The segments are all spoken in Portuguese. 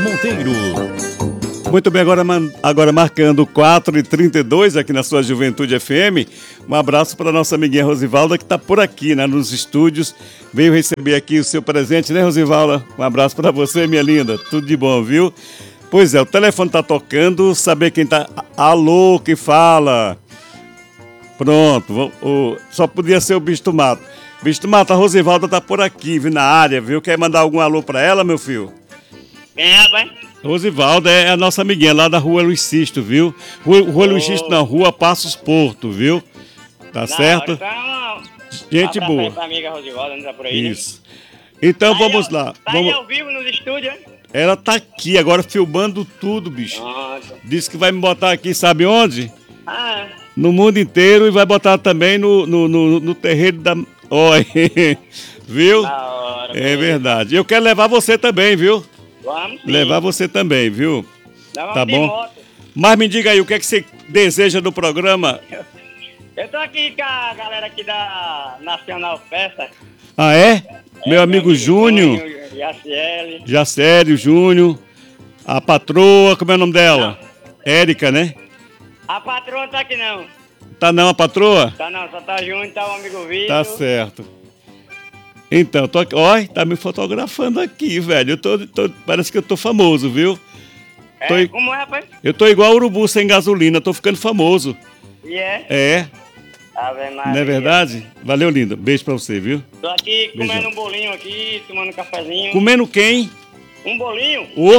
Monteiro. Muito bem, agora marcando 4h32 aqui na sua Juventude FM. Um abraço para a nossa amiguinha Rosivalda, que está por aqui, né, nos estúdios. Veio receber aqui o seu presente, né, Rosivalda? Um abraço para você, minha linda. Tudo de bom, viu? Pois é, o telefone está tocando. Saber quem está... Alô, que fala? Pronto, só podia ser o Bicho do Mato. Bicho do Mato, a Rosivalda está por aqui, viu, na área, viu? Quer mandar algum alô para ela, meu filho? Quem é, rapaz? Rosivalda é a nossa amiguinha lá da Rua Luiz Sisto, viu? Rua Luiz Sisto não, Rua Passos Porto, viu? Tá certo? Então, Gente boa. aí pra amiga Rosivalda, não tá por aí, Isso. Então né? vamos lá. Tá aí ao vivo nos estúdios, né? Ela tá aqui agora filmando tudo, bicho. Nossa. Disse que vai me botar aqui, sabe onde? Ah, No mundo inteiro, e vai botar também no terreiro da... Oi, viu? da hora. É beleza. verdade. Eu quero levar você também, viu? Vamos sim. Levar você também, viu? Nós vamos Tá de bom? moto. Mas me diga aí, o que é que você deseja do programa? Eu tô aqui com a galera aqui da Nacional Festa. Ah, é? Meu amigo Júnior, Yaciele. Jacério, Júnior, a patroa, como é o nome dela? Érica, né? A patroa não tá aqui não. Tá não, a patroa? Tá não, só tá Júnior, tá o amigo Vitor. Tá certo. Então, tô aqui, ó, tá me fotografando aqui, velho. Parece que eu tô famoso, viu? É, como é, rapaz? Eu tô igual urubu sem gasolina, tô ficando famoso. E é? É, Ave Maria. não é verdade? Valeu, linda. Beijo pra você, viu? Tô aqui comendo Beijão. um bolinho aqui, tomando um cafezinho. Comendo quem? Um bolinho? Ô!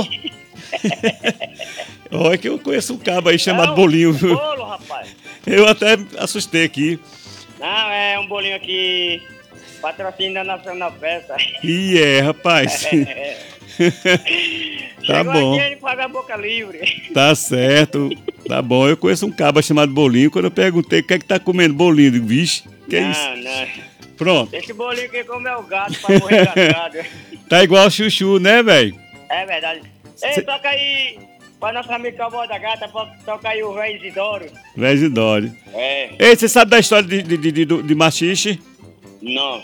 Olha que eu conheço um cabo aí chamado Não, Bolinho, viu? Bolo, rapaz. Eu até assustei aqui. Não, é um bolinho aqui, patrocínio da Nacional Festa. E rapaz. Tá Chegou bom. aqui, ele faz a boca livre. Tá certo. Tá bom. Eu conheço um cabo chamado Bolinho. Quando eu perguntei o que é que tá comendo Bolinho, eu digo, vixe, que é isso? Não. Pronto. Esse bolinho que come é o gato pra morrer engasgado. Tá igual Chuchu, né, velho? É verdade. Ei, toca aí, pra nosso amigo Cowboy da Gata, toca aí o velho Isidoro. Vesidore. É. Ei, você sabe da história de Machixe? Não.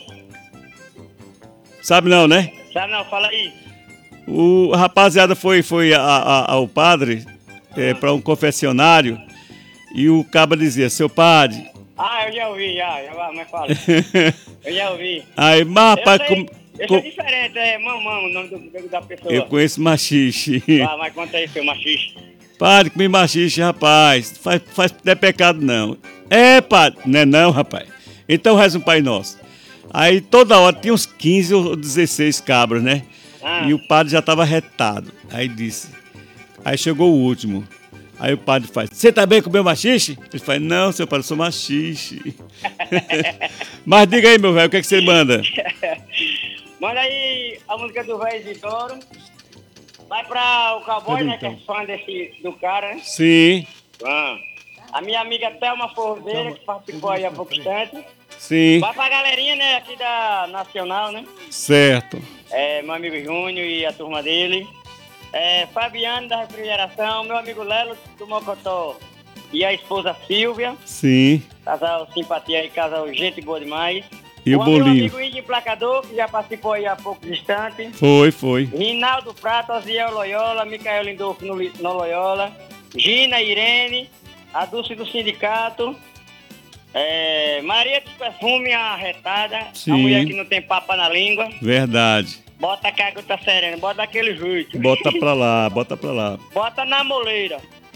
Sabe não, né? Sabe não, fala aí. A rapaziada foi ao padre para um confessionário e o caba dizia, seu padre... Ah, eu já ouvi, mas fala. Eu já ouvi. Aí, mas rapaz... Eu sei diferente, é mamão o nome da pessoa. Eu conheço Machixe. Mas conta aí, seu machista. Padre, comi machixe, rapaz. Não é pecado, não. É, padre. Não é não, rapaz. Então reza um Pai Nosso. Aí toda hora tinha uns 15 ou 16 cabras, né? Ah. E o padre já estava retado. Aí disse. Aí chegou o último. Aí o padre faz, você também comeu machixe? Ele faz, não, seu padre, eu sou machixe. Mas diga aí, meu velho, o que é que você manda? Manda aí a música do velho Isidoro. Vai pra o Cowboy, né? Que é fã do cara, né? Sim, A minha amiga Thelma Fordeira, que participou aí há pouco instante. sim, Vai pra galerinha, né? Aqui da Nacional, né? certo. Meu amigo Júnior e a turma dele. Fabiano da Refrigeração, meu amigo Lelo do Mocotó e a esposa Silvia. Sim, Casal simpatia e casal gente boa demais. e o Meu bolinho? amigo Índio Emplacador, que já participou aí há pouco instante. Foi. Rinaldo Prata, Oziel Loyola, Micael Lindolfo no Loyola. Gina Irene, a Dulce do Sindicato. Maria dos Perfume, a retada. Sim. A mulher que não tem papa na língua. Verdade. Bota a cagueta serena, bota daquele jeito. Bota pra lá. Bota na moleira.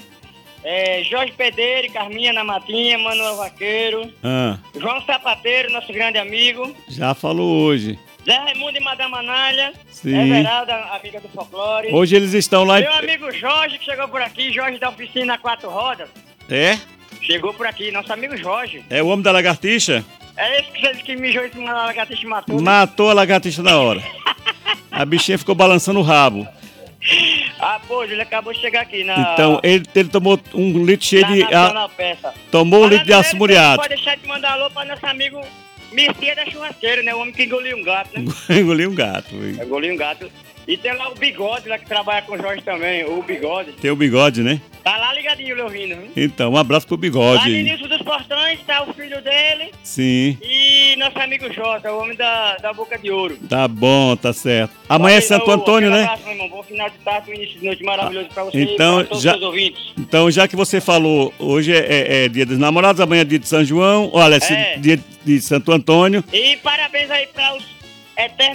Jorge Pedeiro, Carminha na Matinha, Manuel Vaqueiro. João Sapateiro, nosso grande amigo. Já falou hoje. Zé Raimundo e Madame Anália. Sim. Everalda, amiga do folclore. Hoje eles estão lá Meu amigo Jorge, que chegou por aqui, Jorge da oficina 4 rodas. É? Chegou por aqui, nosso amigo Jorge. É o homem da lagartixa? É esse que mijou em cima da lagartixa e matou. Matou a lagartixa na hora. A bichinha ficou balançando o rabo. Pô, ele acabou de chegar aqui na... Então, ele tomou um litro cheio de... Nacional Peça. Tomou um litro de ácido muriático. Pode deixar de mandar alô para nosso amigo Messias da Churrasqueira, né? O homem que engoliu um gato, né? Engoliu um gato. Engoliu um gato. E tem lá o Bigode, lá que trabalha com o Jorge também, o Bigode. Tem o Bigode, né? Tá lá ligadinho, Leovino. Então, um abraço pro Bigode. Lá no início dos portões tá o filho dele. Sim. E nosso amigo Jota, o homem da Boca de Ouro. Tá bom, tá certo. Amanhã é Santo Antônio, né? Abraço, meu irmão. Bom final de tarde, um início de noite maravilhoso pra você então, e pra todos os ouvintes. Então, já que você falou, hoje é dia dos namorados, amanhã é dia de São João, olha, dia de Santo Antônio. E parabéns aí para os eternos